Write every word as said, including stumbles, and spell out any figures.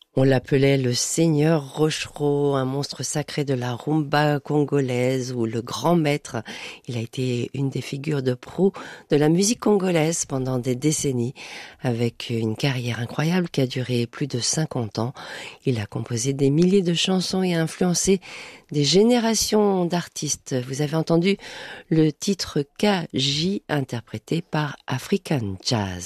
On l'appelait le Seigneur Rochereau, un monstre sacré de la rumba congolaise ou le grand maître. Il a été une des figures de proue de la musique congolaise pendant des décennies, avec une carrière incroyable qui a duré plus de cinquante ans. Il a composé des milliers de chansons et a influencé des générations d'artistes. Vous avez entendu le titre K J interprété par African Jazz.